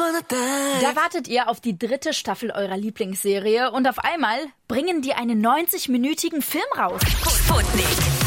Da wartet ihr auf die 3. Staffel eurer Lieblingsserie und auf einmal bringen die einen 90-minütigen Film raus. Sputnik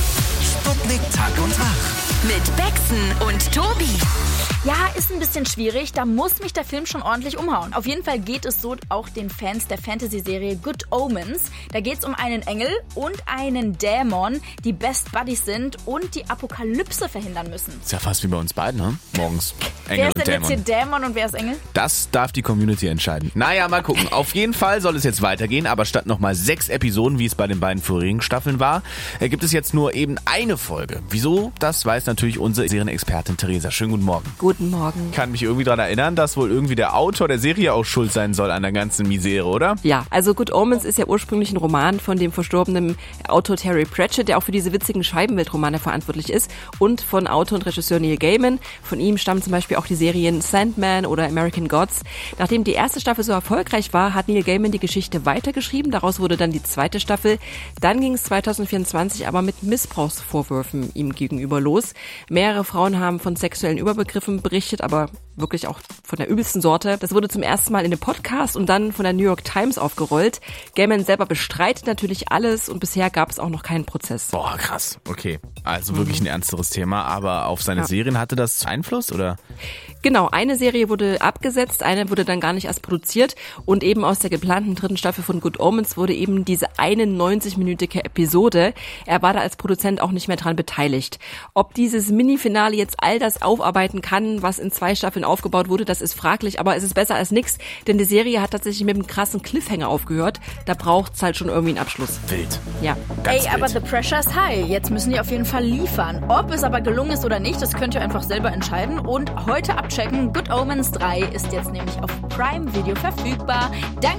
Tag und Wach. Mit Bexen und Tobi. Ja, ist ein bisschen schwierig, da muss mich der Film schon ordentlich umhauen. Auf jeden Fall geht es so auch den Fans der Fantasy-Serie Good Omens. Da geht es um einen Engel und einen Dämon, die Best Buddies sind und die Apokalypse verhindern müssen. Ist ja fast wie bei uns beiden, ne? Morgens Engel wer ist und denn Dämon. jetzt hier Dämon und wer ist Engel? Das darf die Community entscheiden. Naja, mal gucken. Auf jeden Fall soll es jetzt weitergehen, aber statt nochmal 6 Episoden, wie es bei den beiden vorigen Staffeln war, gibt es jetzt nur eben eine Folge. Wieso? Das weiß natürlich unsere Serienexpertin Theresa. Schönen guten Morgen. Guten Morgen. Ich kann mich irgendwie daran erinnern, dass wohl irgendwie der Autor der Serie auch schuld sein soll an der ganzen Misere, oder? Ja, also Good Omens ist ja ursprünglich ein Roman von dem verstorbenen Autor Terry Pratchett, der auch für diese witzigen Scheibenweltromane verantwortlich ist, und von Autor und Regisseur Neil Gaiman. Von ihm stammen zum Beispiel auch die Serien Sandman oder American Gods. Nachdem die erste Staffel so erfolgreich war, hat Neil Gaiman die Geschichte weitergeschrieben. Daraus wurde dann die 2. Staffel. Dann ging es 2024 aber mit Missbrauchsvorwürfen ihm gegenüber los. Mehrere Frauen haben von sexuellen Überbegriffen berichtet, aber wirklich auch von der übelsten Sorte. Das wurde zum ersten Mal in einem Podcast und dann von der New York Times aufgerollt. Gaiman selber bestreitet natürlich alles und bisher gab es auch noch keinen Prozess. Boah, krass. Okay, also wirklich ein ernsteres Thema, aber auf seine Serien hatte das Einfluss, oder? Genau, eine Serie wurde abgesetzt, eine wurde dann gar nicht erst produziert und eben aus der geplanten 3. Staffel von Good Omens wurde eben diese 91-minütige Episode. Er war da als Produzent auch nicht mehr dran beteiligt. Ob dieses Mini-Finale jetzt all das aufarbeiten kann, was in 2 Staffeln aufgebaut wurde, das ist fraglich, aber es ist besser als nix, denn die Serie hat tatsächlich mit einem krassen Cliffhanger aufgehört. Da braucht's halt schon irgendwie einen Abschluss. Wild. Ja. Ganz Aber wild. the pressure is high. Jetzt müssen die auf jeden Fall liefern. Ob es aber gelungen ist oder nicht, das könnt ihr einfach selber entscheiden und heute abchecken. Good Omens 3 ist jetzt nämlich auf Prime Video verfügbar. Danke